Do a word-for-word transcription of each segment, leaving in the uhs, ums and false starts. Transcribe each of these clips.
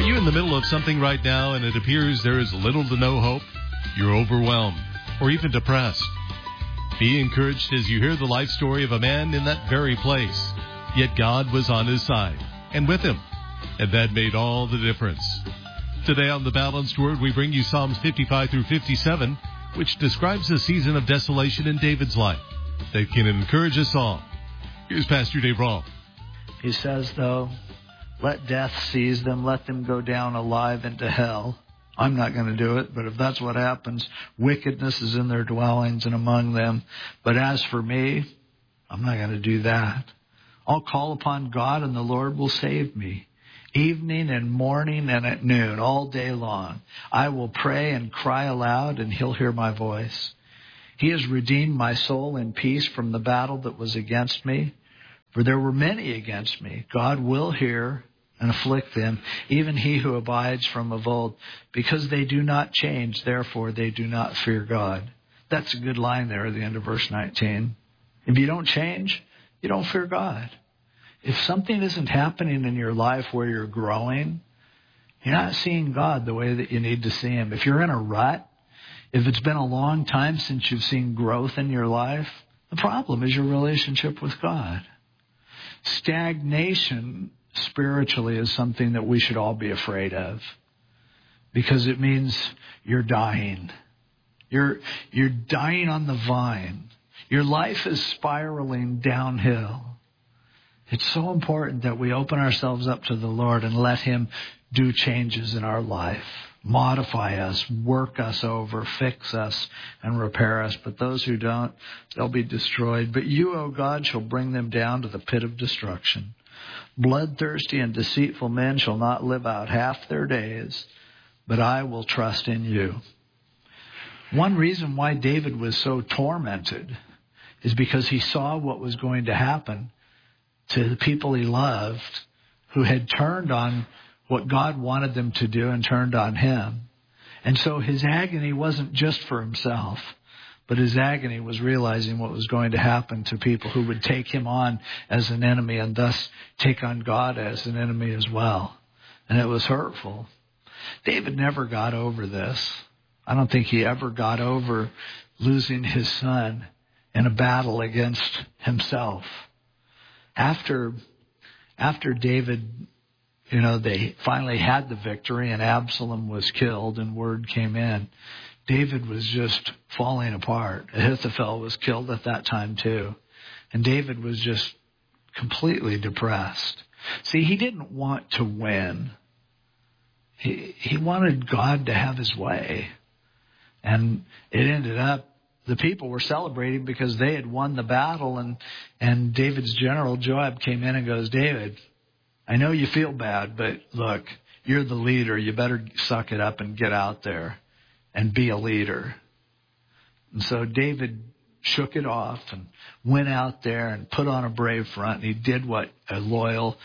you in the middle of something right now and it appears there is little to no hope? You're overwhelmed or even depressed. Be encouraged as you hear the life story of a man in that very place. Yet God was on his side and with him, and that made all the difference. Today on The Balanced Word, we bring you Psalms fifty-five through fifty-seven, which describes a season of desolation in David's life that can encourage us all. Here's Pastor Dave Rawl. He says, though, let death seize them, let them go down alive into hell. I'm not going to do it, but if that's what happens, wickedness is in their dwellings and among them. But as for me, I'm not going to do that. I'll call upon God and the Lord will save me. Evening and morning and at noon, all day long, I will pray and cry aloud and he'll hear my voice. He has redeemed my soul in peace from the battle that was against me. For there were many against me. God will hear and afflict them, even he who abides from of old. Because they do not change, therefore they do not fear God. That's a good line there at the end of verse nineteen. If you don't change, you don't fear God. If something isn't happening in your life where you're growing, you're not seeing God the way that you need to see him. If you're in a rut, if it's been a long time since you've seen growth in your life, the problem is your relationship with God. Stagnation spiritually is something that we should all be afraid of because it means you're dying. You're, you're dying on the vine. Your life is spiraling downhill. It's so important that we open ourselves up to the Lord and let him do changes in our life. Modify us, work us over, fix us, and repair us. But those who don't, they'll be destroyed. But you, O God, shall bring them down to the pit of destruction. Bloodthirsty and deceitful men shall not live out half their days, but I will trust in you. One reason why David was so tormented is because he saw what was going to happen to the people he loved who had turned on what God wanted them to do and turned on him. And so his agony wasn't just for himself, but his agony was realizing what was going to happen to people who would take him on as an enemy and thus take on God as an enemy as well. And it was hurtful. David never got over this. I don't think he ever got over losing his son in a battle against himself. After, after David, you know, they finally had the victory and Absalom was killed and word came in, David was just falling apart. Ahithophel was killed at that time too. And David was just completely depressed. See, he didn't want to win. He, he wanted God to have his way. And it ended up, the people were celebrating because they had won the battle, and, and David's general, Joab, came in and goes, David, I know you feel bad, but look, you're the leader. You better suck it up and get out there and be a leader. And so David shook it off and went out there and put on a brave front, and he did what a loyal,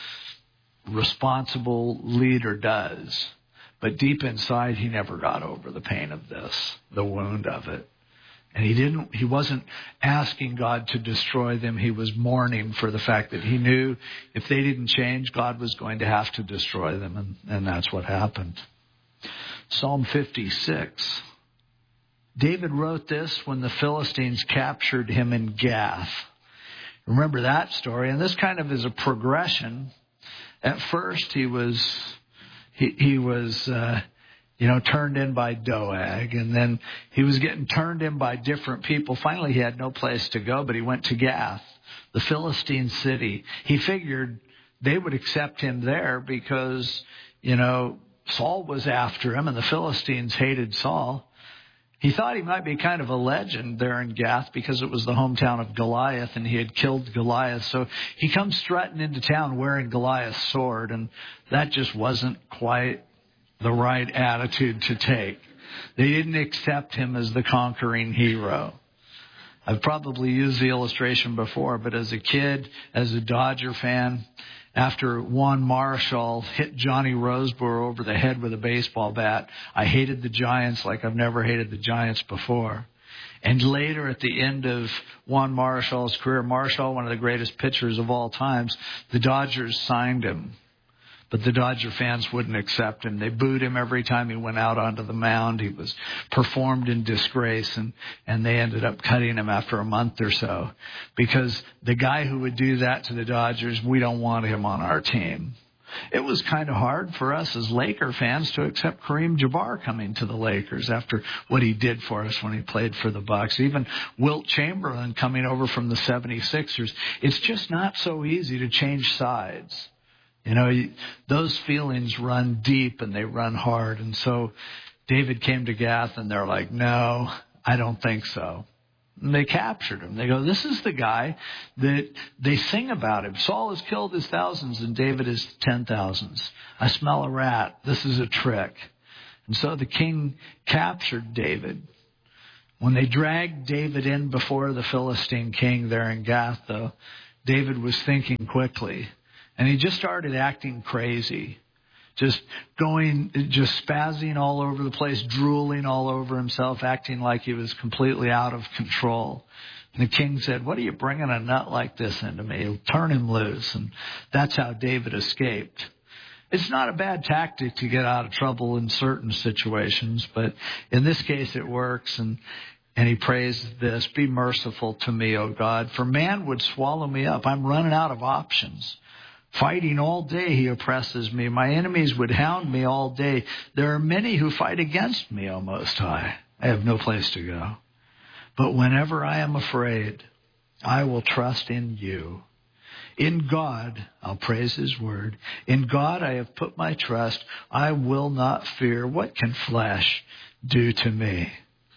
responsible leader does. But deep inside, he never got over the pain of this, the wound of it. And he didn't, he wasn't asking God to destroy them. He was mourning for the fact that he knew if they didn't change, God was going to have to destroy them. And, and that's what happened. Psalm fifty-six. David wrote this when the Philistines captured him in Gath. Remember that story? And this kind of is a progression. At first, he was, he, he was, uh, you know, turned in by Doeg, and then he was getting turned in by different people. Finally, he had no place to go, but he went to Gath, the Philistine city. He figured they would accept him there because, you know, Saul was after him, and the Philistines hated Saul. He thought he might be kind of a legend there in Gath because it was the hometown of Goliath, and he had killed Goliath. So he comes strutting into town wearing Goliath's sword, and that just wasn't quite the right attitude to take. They didn't accept him as the conquering hero. I've probably used the illustration before, but as a kid, as a Dodger fan, after Juan Marichal hit Johnny Roseborough over the head with a baseball bat, I hated the Giants like I've never hated the Giants before. And later, at the end of Juan Marichal's career, Marichal, one of the greatest pitchers of all times, the Dodgers signed him. But the Dodger fans wouldn't accept him. They booed him every time he went out onto the mound. He was performed in disgrace, and, and they ended up cutting him after a month or so. Because the guy who would do that to the Dodgers, we don't want him on our team. It was kind of hard for us as Laker fans to accept Kareem Jabbar coming to the Lakers after what he did for us when he played for the Bucks. Even Wilt Chamberlain coming over from the seventy-sixers. It's just not so easy to change sides. You know, those feelings run deep and they run hard. And so David came to Gath and they're like, no, I don't think so. And they captured him. They go, this is the guy that they sing about him. Saul has killed his thousands and David his ten thousands. I smell a rat. This is a trick. And so the king captured David. When they dragged David in before the Philistine king there in Gath, though, David was thinking quickly. And he just started acting crazy. Just going, just spazzing all over the place, drooling all over himself, acting like he was completely out of control. And the king said, what are you bringing a nut like this into me? Turn him loose. And that's how David escaped. It's not a bad tactic to get out of trouble in certain situations, but in this case it works. And, and he prays this, be merciful to me, O God, for man would swallow me up. I'm running out of options. Fighting all day, he oppresses me. My enemies would hound me all day. There are many who fight against me, O Most High. I have no place to go. But whenever I am afraid, I will trust in you. In God, I'll praise his word. In God I have put my trust. I will not fear. What can flesh do to me?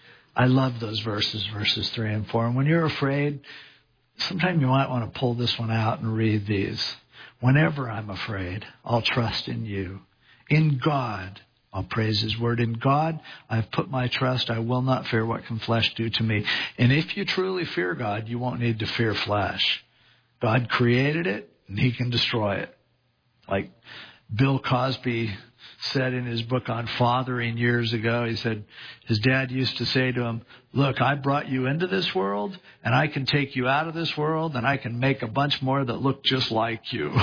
I love those verses, verses three and four. And when you're afraid, sometimes you might want to pull this one out and read these. Whenever I'm afraid, I'll trust in you. In God, I'll praise his word. In God, I've put my trust. I will not fear what can flesh do to me. And if you truly fear God, you won't need to fear flesh. God created it, and he can destroy it. Like Bill Cosby said in his book on fathering years ago, he said his dad used to say to him, look, I brought you into this world, and I can take you out of this world, and I can make a bunch more that look just like you.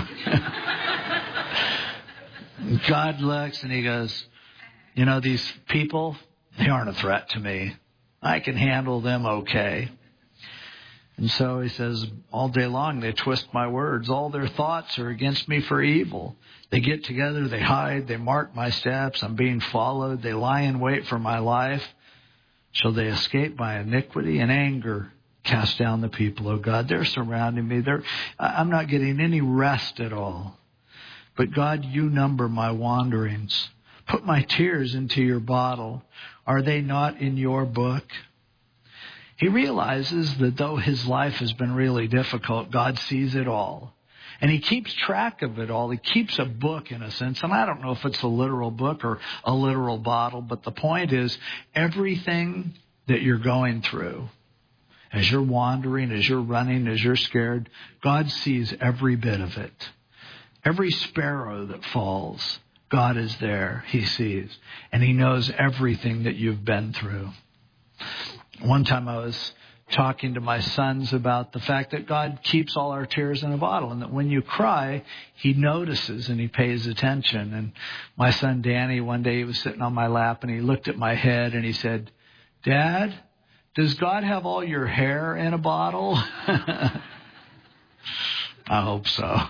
God looks and he goes, you know, these people, they aren't a threat to me. I can handle them okay. And so he says, all day long they twist my words. All their thoughts are against me for evil. They get together, they hide, they mark my steps. I'm being followed. They lie in wait for my life. Shall they escape by iniquity and anger? Cast down the people, oh God. They're surrounding me. They're, I'm not getting any rest at all. But God, you number my wanderings. Put my tears into your bottle. Are they not in your book? He realizes that though his life has been really difficult, God sees it all. And he keeps track of it all. He keeps a book in a sense. And I don't know if it's a literal book or a literal bottle, but the point is everything that you're going through, as you're wandering, as you're running, as you're scared, God sees every bit of it. Every sparrow that falls, God is there. He sees. And he knows everything that you've been through. One time I was talking to my sons about the fact that God keeps all our tears in a bottle, and that when you cry, he notices and he pays attention. And my son Danny, one day he was sitting on my lap and he looked at my head and he said, Dad, does God have all your hair in a bottle? I hope so.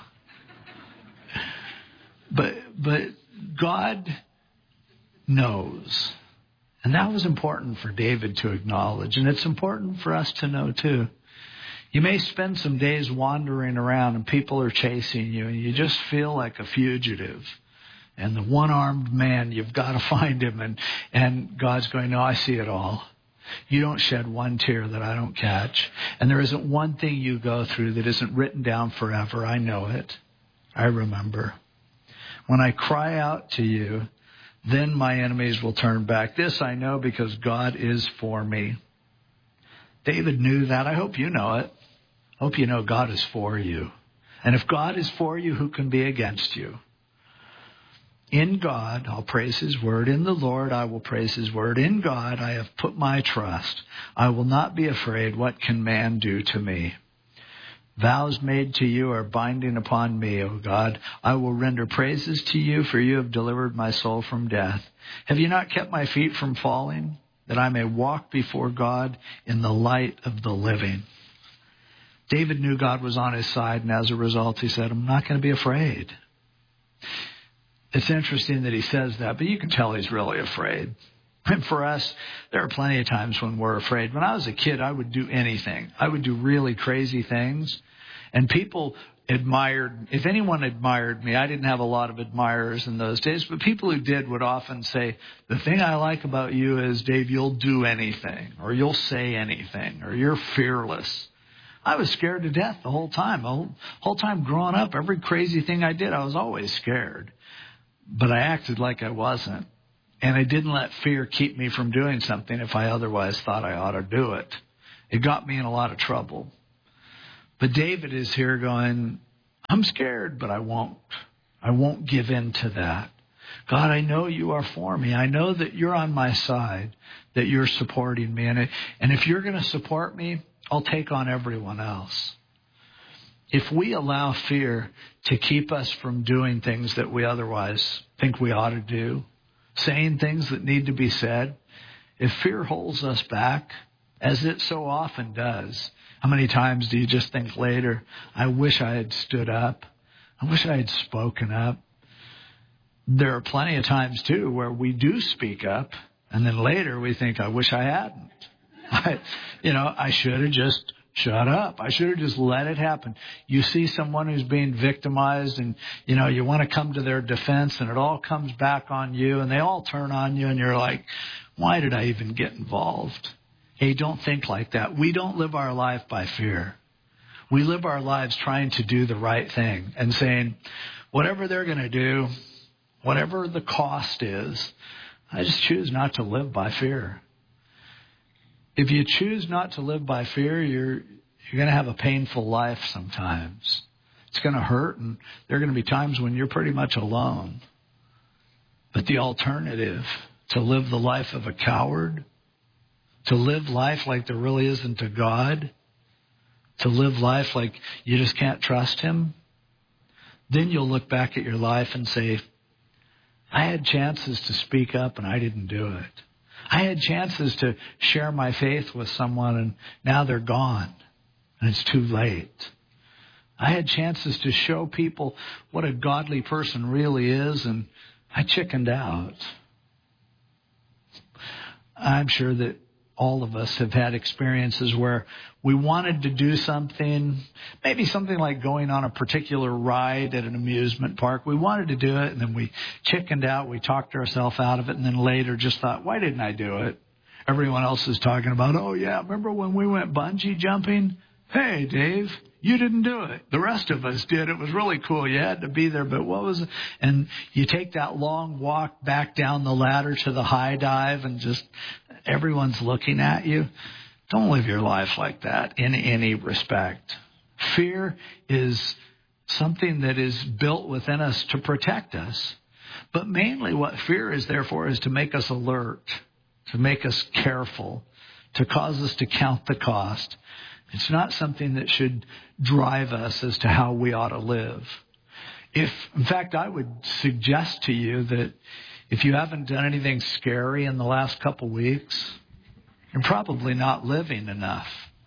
But, but God knows. And that was important for David to acknowledge. And it's important for us to know too. You may spend some days wandering around and people are chasing you and you just feel like a fugitive. And the one-armed man, you've got to find him. And, and God's going, no, I see it all. You don't shed one tear that I don't catch. And there isn't one thing you go through that isn't written down forever. I know it. I remember. When I cry out to you, then my enemies will turn back. This I know because God is for me. David knew that. I hope you know it. I hope you know God is for you. And if God is for you, who can be against you? In God, I'll praise his word. In the Lord, I will praise his word. In God, I have put my trust. I will not be afraid. What can man do to me? Vows made to you are binding upon me, O God. I will render praises to you, for you have delivered my soul from death. Have you not kept my feet from falling, that I may walk before God in the light of the living? David knew God was on his side, and as a result, he said, I'm not going to be afraid. It's interesting that he says that, but you can tell he's really afraid. And for us, there are plenty of times when we're afraid. When I was a kid, I would do anything. I would do really crazy things. And people admired, if anyone admired me, I didn't have a lot of admirers in those days, but people who did would often say, the thing I like about you is, Dave, you'll do anything, or you'll say anything, or you're fearless. I was scared to death the whole time. The whole, whole time growing up, every crazy thing I did, I was always scared. But I acted like I wasn't. And I didn't let fear keep me from doing something if I otherwise thought I ought to do it. It got me in a lot of trouble. But David is here going, I'm scared, but I won't. I won't give in to that. God, I know you are for me. I know that you're on my side, that you're supporting me. And, it, and if you're going to support me, I'll take on everyone else. If we allow fear to keep us from doing things that we otherwise think we ought to do, saying things that need to be said, if fear holds us back, as it so often does, how many times do you just think later, I wish I had stood up. I wish I had spoken up. There are plenty of times, too, where we do speak up, and then later we think, I wish I hadn't. I, you know, I should have just shut up. I should have just let it happen. You see someone who's being victimized and, you know, you want to come to their defense and it all comes back on you and they all turn on you and you're like, why did I even get involved? Hey, don't think like that. We don't live our life by fear. We live our lives trying to do the right thing and saying, whatever they're going to do, whatever the cost is, I just choose not to live by fear. If you choose not to live by fear, you're you're going to have a painful life sometimes. It's going to hurt, and there are going to be times when you're pretty much alone. But the alternative, to live the life of a coward, to live life like there really isn't a God, to live life like you just can't trust him, then you'll look back at your life and say, I had chances to speak up and I didn't do it. I had chances to share my faith with someone and now they're gone and it's too late. I had chances to show people what a godly person really is and I chickened out. I'm sure that all of us have had experiences where we wanted to do something, maybe something like going on a particular ride at an amusement park. We wanted to do it, and then we chickened out. We talked ourselves out of it, and then later just thought, why didn't I do it? Everyone else is talking about, oh, yeah, remember when we went bungee jumping? Hey, Dave, you didn't do it. The rest of us did. It was really cool. You had to be there, but what was it? And you take that long walk back down the ladder to the high dive and just everyone's looking at you. Don't live your life like that in any respect. Fear is something that is built within us to protect us. But mainly what fear is there for is to make us alert, to make us careful, to cause us to count the cost. It's not something that should drive us as to how we ought to live. If, in fact, I would suggest to you that if you haven't done anything scary in the last couple weeks, you're probably not living enough.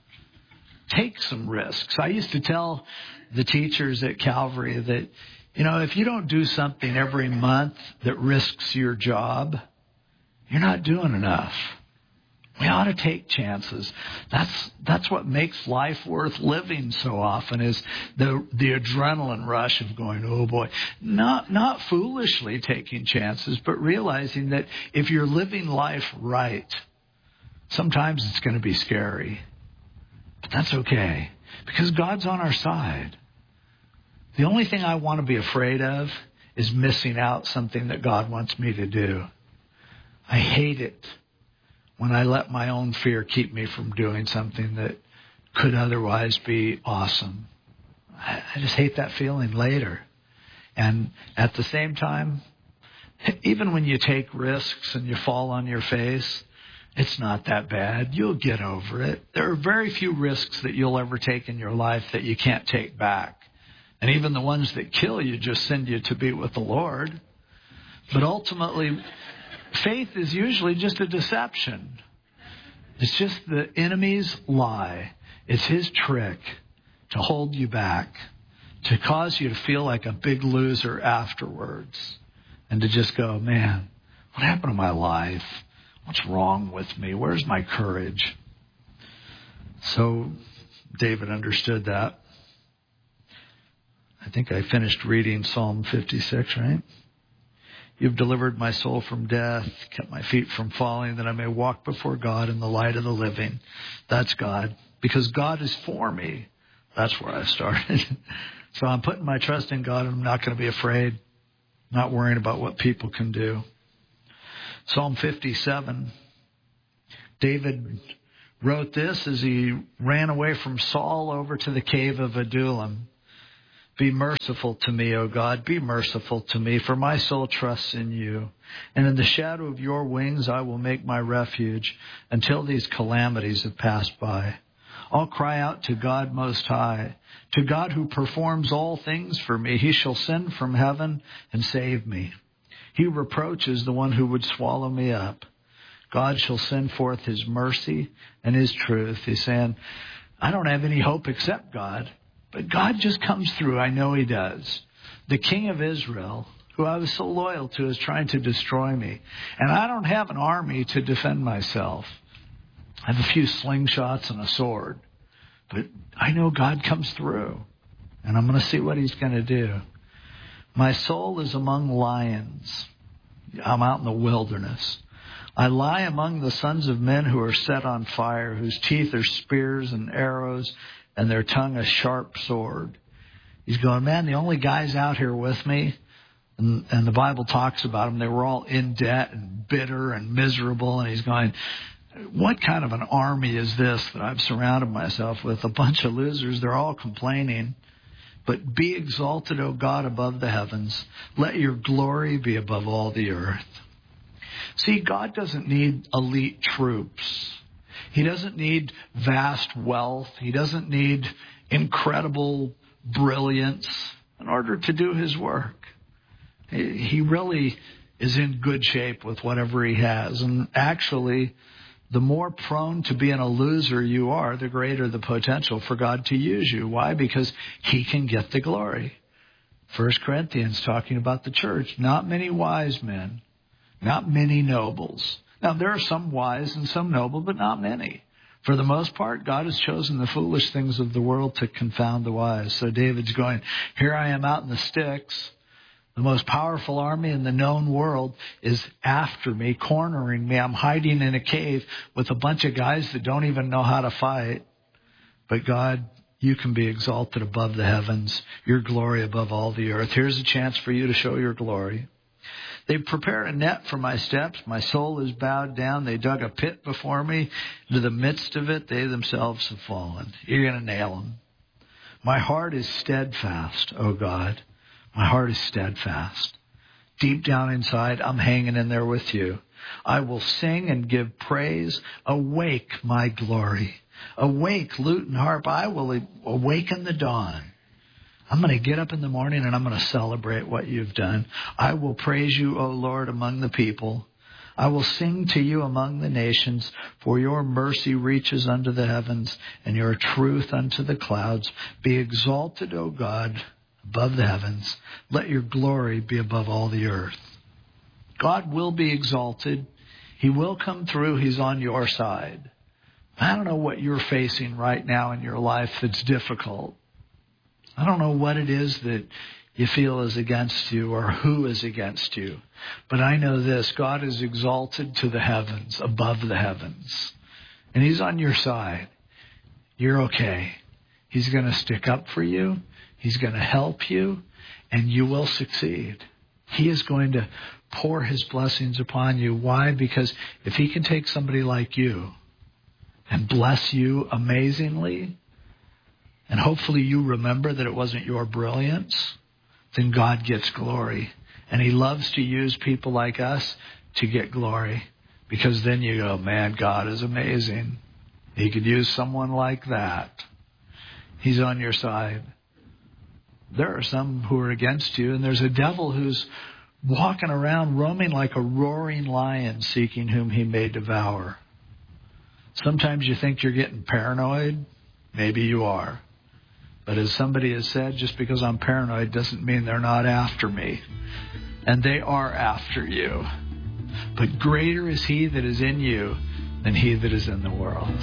Take some risks. I used to tell the teachers at Calvary that, you know, if you don't do something every month that risks your job, you're not doing enough. We ought to take chances. That's that's what makes life worth living so often is the the adrenaline rush of going, oh boy. Not not foolishly taking chances, but realizing that if you're living life right, sometimes it's going to be scary. But that's okay, because God's on our side. The only thing I want to be afraid of is missing out something that God wants me to do. I hate it when I let my own fear keep me from doing something that could otherwise be awesome. I just hate that feeling later. And at the same time, even when you take risks and you fall on your face, It's not that bad. You'll get over it. There are very few risks that you'll ever take in your life that you can't take back. And even the ones that kill you just send you to be with the Lord. But ultimately, faith is usually just a deception. It's just the enemy's lie. It's his trick to hold you back, to cause you to feel like a big loser afterwards, and to just go, man, what happened to my life? What's wrong with me? Where's my courage? So David understood that. I think I finished reading Psalm fifty-six, right? You've delivered my soul from death, kept my feet from falling, that I may walk before God in the light of the living. That's God. Because God is for me. That's where I started. So I'm putting my trust in God, and I'm not going to be afraid. Not worrying about what people can do. Psalm fifty-seven. David wrote this as he ran away from Saul over to the cave of Adullam. Be merciful to me, O God, be merciful to me, for my soul trusts in you. And in the shadow of your wings I will make my refuge until these calamities have passed by. I'll cry out to God Most High, to God who performs all things for me. He shall send from heaven and save me. He reproaches the one who would swallow me up. God shall send forth his mercy and his truth. He's saying, I don't have any hope except God. But God just comes through. I know he does. The King of Israel, who I was so loyal to, is trying to destroy me. And I don't have an army to defend myself. I have a few slingshots and a sword. But I know God comes through. And I'm going to see what he's going to do. My soul is among lions. I'm out in the wilderness. I lie among the sons of men who are set on fire, whose teeth are spears and arrows, and their tongue a sharp sword. He's going, man, the only guys out here with me, and, and the Bible talks about them, they were all in debt and bitter and miserable. And he's going, what kind of an army is this that I've surrounded myself with? A bunch of losers. They're all complaining. But be exalted, O God, above the heavens. Let your glory be above all the earth. See, God doesn't need elite troops. He doesn't need vast wealth. He doesn't need incredible brilliance in order to do his work. He really is in good shape with whatever he has. And actually, the more prone to being a loser you are, the greater the potential for God to use you. Why? Because he can get the glory. First Corinthians talking about the church. Not many wise men, not many nobles. Now, there are some wise and some noble, but not many. For the most part, God has chosen the foolish things of the world to confound the wise. So David's going, here I am out in the sticks. The most powerful army in the known world is after me, cornering me. I'm hiding in a cave with a bunch of guys that don't even know how to fight. But God, you can be exalted above the heavens, your glory above all the earth. Here's a chance for you to show your glory. They prepared a net for my steps. My soul is bowed down. They dug a pit before me. Into the midst of it, they themselves have fallen. You're going to nail them. My heart is steadfast, O God. My heart is steadfast. Deep down inside, I'm hanging in there with you. I will sing and give praise. Awake, my glory. Awake, lute and harp. I will awaken the dawn. I'm going to get up in the morning and I'm going to celebrate what you've done. I will praise you, O Lord, among the people. I will sing to you among the nations, for your mercy reaches unto the heavens and your truth unto the clouds. Be exalted, O God, above the heavens. Let your glory be above all the earth. God will be exalted. He will come through. He's on your side. I don't know what you're facing right now in your life that's difficult. I don't know what it is that you feel is against you or who is against you. But I know this, God is exalted to the heavens, above the heavens. And he's on your side. You're okay. He's going to stick up for you. He's going to help you. And you will succeed. He is going to pour his blessings upon you. Why? Because if he can take somebody like you and bless you amazingly, and hopefully you remember that it wasn't your brilliance, then God gets glory. And he loves to use people like us to get glory Because then you go, man, God is amazing. He could use someone like that. He's on your side. There are some who are against you, and there's a devil who's walking around roaming like a roaring lion seeking whom he may devour. Sometimes you think you're getting paranoid. Maybe you are. But as somebody has said, just because I'm paranoid doesn't mean they're not after me. And they are after you. But greater is he that is in you than he that is in the world.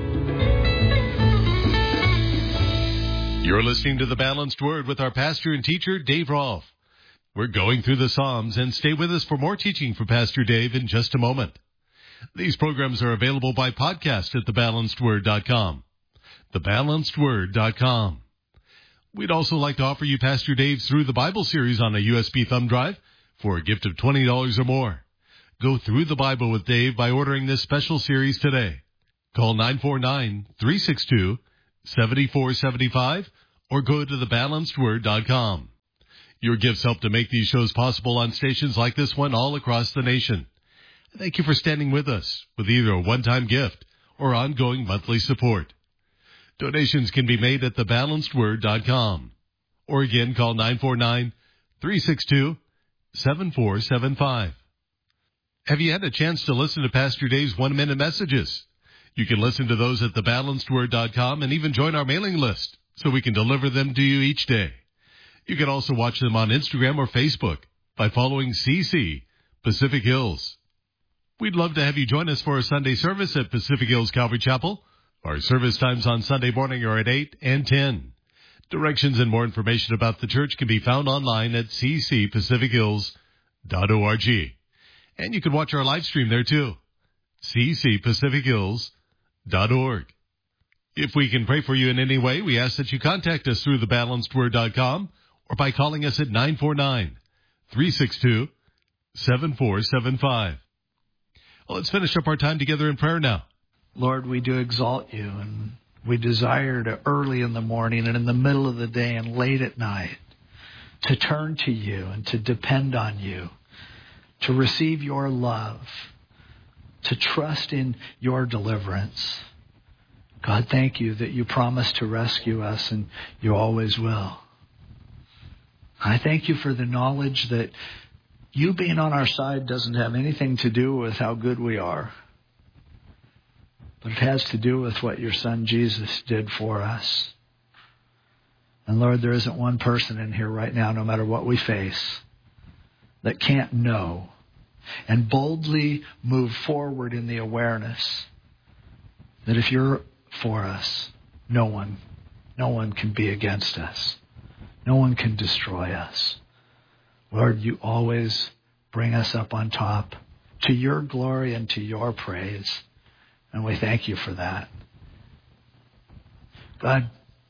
You're listening to The Balanced Word with our pastor and teacher, Dave Rolfe. We're going through the Psalms, and stay with us for more teaching from Pastor Dave in just a moment. These programs are available by podcast at the balanced word dot com. the balanced word dot com. We'd also like to offer you Pastor Dave's Through the Bible series on a U S B thumb drive for a gift of twenty dollars or more. Go through the Bible with Dave by ordering this special series today. Call nine four nine, three six two, seven four seven five or go to the balanced word dot com. Your gifts help to make these shows possible on stations like this one all across the nation. Thank you for standing with us with either a one-time gift or ongoing monthly support. Donations can be made at the balanced word dot com. Or again, call nine four nine, three six two, seven four seven five. Have you had a chance to listen to Pastor Dave's one-minute messages? You can listen to those at the balanced word dot com and even join our mailing list so we can deliver them to you each day. You can also watch them on Instagram or Facebook by following C C Pacific Hills. We'd love to have you join us for a Sunday service at Pacific Hills Calvary Chapel. Our service times on Sunday morning are at eight and ten. Directions and more information about the church can be found online at c c pacific hills dot org. And you can watch our live stream there too, c c pacific hills dot org. If we can pray for you in any way, we ask that you contact us through the balanced word dot com or by calling us at nine four nine, three six two, seven four seven five. Well, let's finish up our time together in prayer now. Lord, we do exalt you, and we desire to early in the morning and in the middle of the day and late at night to turn to you and to depend on you, to receive your love, to trust in your deliverance. God, thank you that you promised to rescue us, and you always will. I thank you for the knowledge that you being on our side doesn't have anything to do with how good we are, but it has to do with what your son Jesus did for us. And Lord, there isn't one person in here right now, no matter what we face, that can't know and boldly move forward in the awareness that if you're for us, no one, no one can be against us. No one can destroy us. Lord, you always bring us up on top to your glory and to your praise. And we thank you for that. God,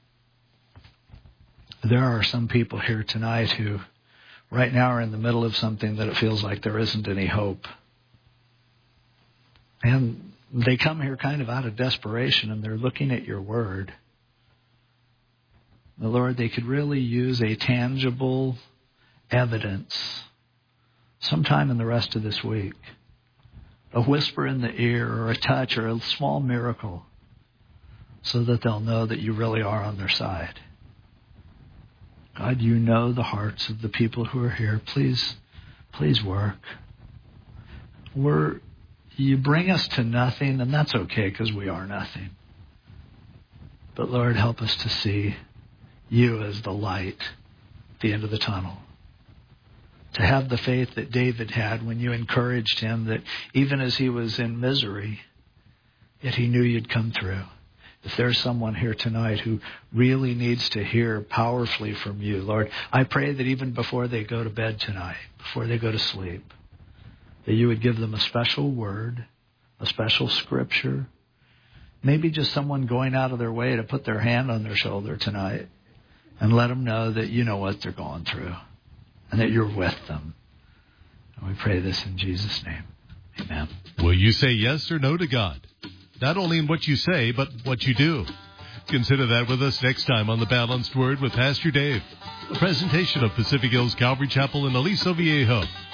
there are some people here tonight who right now are in the middle of something that it feels like there isn't any hope. And they come here kind of out of desperation, and they're looking at your word. The Lord, they could really use a tangible evidence sometime in the rest of this week. A whisper in the ear or a touch or a small miracle so that they'll know that you really are on their side. God, you know the hearts of the people who are here. Please, please work. We're, you bring us to nothing, and that's okay because we are nothing. But Lord, help us to see you as the light at the end of the tunnel. To have the faith that David had when you encouraged him that even as he was in misery, yet he knew you'd come through. If there's someone here tonight who really needs to hear powerfully from you, Lord, I pray that even before they go to bed tonight, before they go to sleep, that you would give them a special word, a special scripture, maybe just someone going out of their way to put their hand on their shoulder tonight and let them know that you know what they're going through and that you're with them. And we pray this in Jesus' name. Amen. Will you say yes or no to God? Not only in what you say, but what you do. Consider that with us next time on The Balanced Word with Pastor Dave, a presentation of Pacific Hills Calvary Chapel in Aliso Viejo.